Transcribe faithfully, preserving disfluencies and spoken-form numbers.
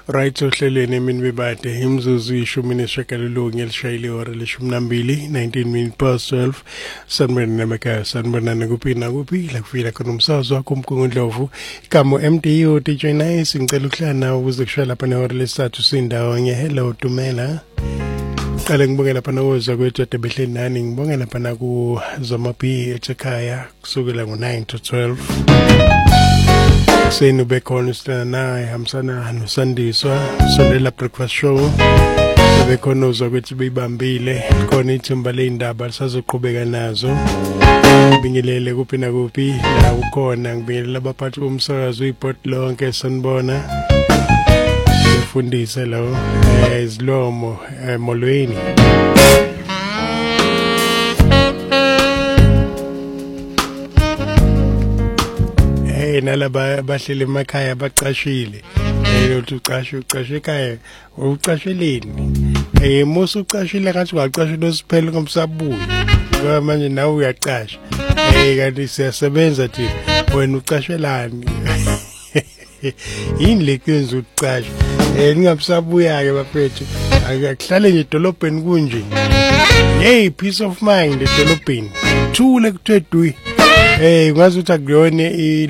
Right ohlelweni emini bebade imzuzu ishumi neshagalolunye elishayile ihora leshumi nambili nineteen minutes past twelve sanibona namakhaya sanibonana kuphi nakuphi la kufika khona umsakazo wakho uMgungundlovu igama M D U D J Nice ngicela ukuhlala nawe ukuze kushaya lapha nehora lesithathu sindawonye. Hello Dumela, qale ngibonge lapha nawozwa kwethu ade behleli nani, ngibonge lapha naku Zoma B ekhaya kusukela ngo nine to twelve. Senu bekhona sitana naye hamsana noSandiswa sondela breakfast show bekhona uzwa ukuthi beyibambile khona ithemba leindaba lisazoqhubeka nazo. Ngibingelele kuphi na kuphi la ukhona, ngibingelela abaphathi bomsakazo uIport lonke sanibona ufundise lawo izlomo emolweni. Nalaba bahlele emakhaya bacashile lothi ucashe ucashe ekhaya ucasheleni eh musu ucashile ngathi ungacashe losiphele ngomsabuyo ngoba manje nawe uyaqasha eh kanti siyasebenza thina wena ucashelani yini lekwenza ucashe eh ningabusabuya ke bafethu akuhlale nje edolobheni kunje. Hey, peace of mind edolobheni thule kuthedwe eh ngazi ukuthi akuyona